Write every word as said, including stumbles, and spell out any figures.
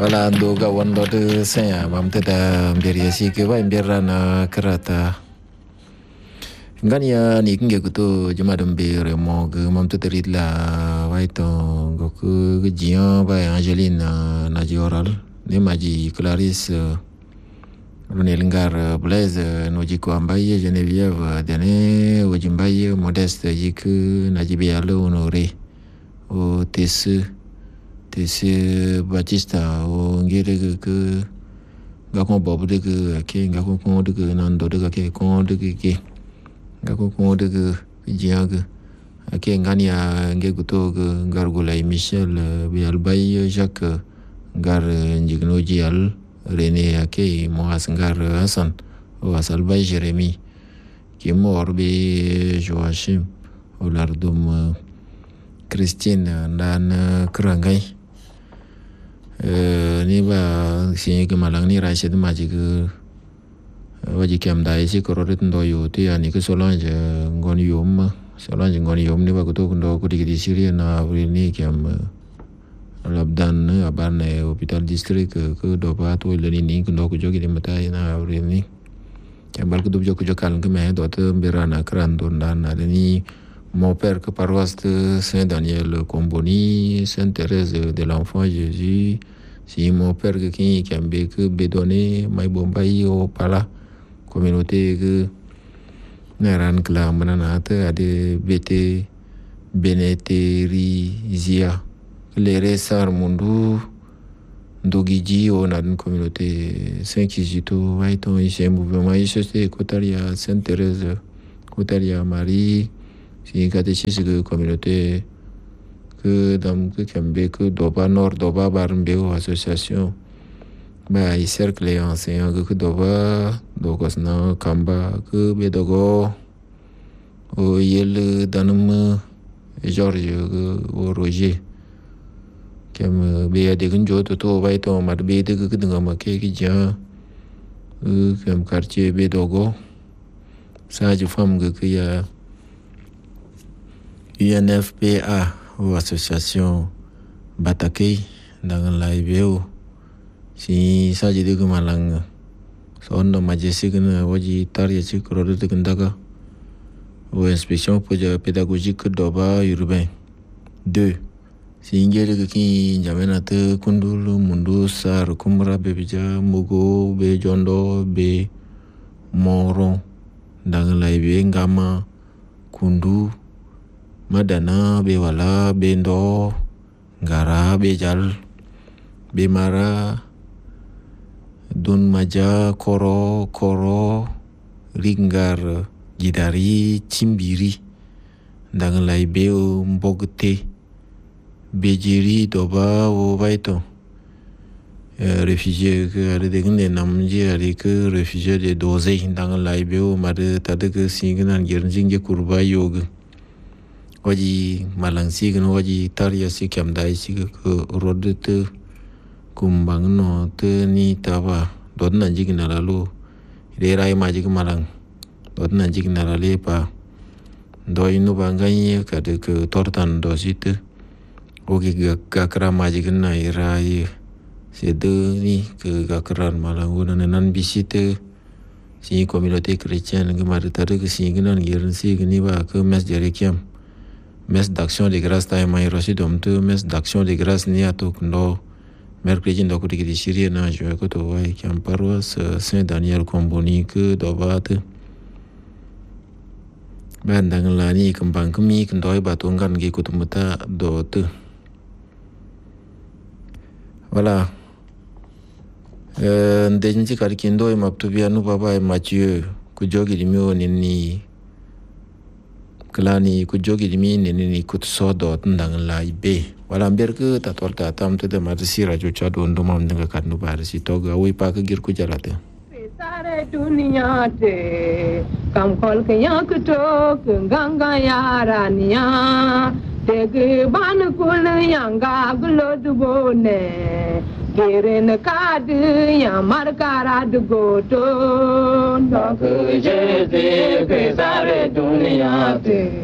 wala ndo ga wando de senya mamte da mbiri si ke wa mbira na karata ngani ya ni kinge kuto juma de mbire mo ge mamte terit la waito go ku jian ba Angeline na joral ne maji Clarisse Ronel Ngar Blaise noji ko ambaye Geneviève dene wajimbaye Modeste yik najibi alo honore o tesu Tese Batista o ngire ke ga ko bobu de ke ga ko ko de nan do de ke ko de ke ga ko ko de jiag ke ngani ya nge guto gargula Michel Bialbay Jacques gar njigno jial René ake mo asngar Hassan o asalbay Jérémy ki morbe Joachim o lardum Christine dan Krangay ni ba si ke malang ni Rashid maji ke waji kem dai si kororit ndo yo ti ani ke Solange ngon yom Solange ngon yom ni ba ko to ndo ko digi Syria na avril ni kem labdan abarne hospital district ke do ba to le ni ndo ko jogi de mata na avril ni kem bal ko do jogo jokal ke me do to birana kran don dan na ni mon père que paroisse de Saint-Daniel Comboni, Sainte-Thérèse de l'Enfant Jésus, si mon père que qui qui a que bédonné, mai bombay au pala, communauté que n'eran cla mananata a de bete beneterizia, les resar mundu, dogiji on a une communauté Saint-Kizito, vaiton ici mouvement ici c'est Kotaria Sainte-Thérèse, Kotaria Marie. Si catéchisme de communauté que dans que Kembe que Doba Nord Doba Barmbeo association bah il cercle les enseignants que Doba Dogosna Kamba que Bedogo o yel danum George o Roger kem be de gunjo to to vai to mat be de que ngam ke ki ja kem quartier Bedogo ça je femme que ya U N F P A ou association Batakei dans la I B O si ça je dis que malang so on majesi que waji tari ci krode de ndaga ou inspection pédagogique doba urbain deux si ngere que ki jamena te kundulu mundu sar kumra bebija mugo be jondo be moron dans la I B ngama kundu Madana be wala be ndo ngara be jal be mara dun maja koro koro ringar jidari cimbiri ndang lay be o mbogte be jiri doba o baito réfugié que ale de gne namji ale que réfugié de doze ndang lay be o made tade que singnan gernjinge kurba yog waji malangsi kan waji tarya si kam dai si ko rodete kumbang no te ni tawa dot na jig na lalu re rai ma jig malang dot na jig na le pa do inu bangai ka de ko tortan do sit ogi ga kra ma jig na rai se de ni ke ga kran malang una nan bisite si communauté chrétienne ke ma tare ke si gnan yer si ni ba ke mes de rekiam Messe d'action de grâce ta mai reçu dom te messe d'action de grâce ni atok no mercredi ndo ko digi Syria na jo ko to wai kam paroisse Saint-Daniel Comboni que dobat ban dang la ni kembang kemi kendoi batungan gi kutumuta do te voilà euh ndenji kar kindo e maptu bianu baba e Mathieu ku jogi dimio ni Kelani ku jogi di mini ni kut sodo tendang lai be wala amber ke ta torta tam te de marsi rajo chado ndo mam denga kanu bar si toga wi pa ke gir ku jalate sare dunia te kam kol ke yak to ganga yarania te ge ban kul yanga glo du bone Kirin kadu yang markara dugoto, nak jadi kesare dunia te.